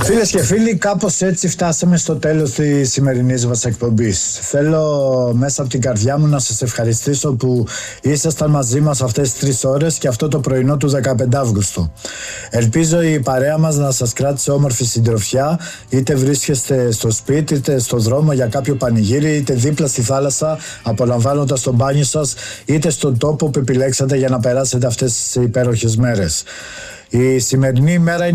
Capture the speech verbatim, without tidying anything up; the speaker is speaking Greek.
Φίλες και φίλοι, κάπως έτσι φτάσαμε στο τέλος της σημερινής μας εκπομπής. Θέλω μέσα από την καρδιά μου να σας ευχαριστήσω που ήσασταν μαζί μας αυτές τις τρεις ώρες και αυτό το πρωινό του δεκαπέντε Αυγούστου. Ελπίζω η παρέα μας να σας κράτησε όμορφη συντροφιά, είτε βρίσκεστε στο σπίτι, είτε στο δρόμο για κάποιο πανηγύρι, είτε δίπλα στη θάλασσα απολαμβάνοντας το μπάνιο σας, είτε στον τόπο που επιλέξατε για να περάσετε αυτές τις υπέροχες μέρες. Η σημερινή ημέρα είναι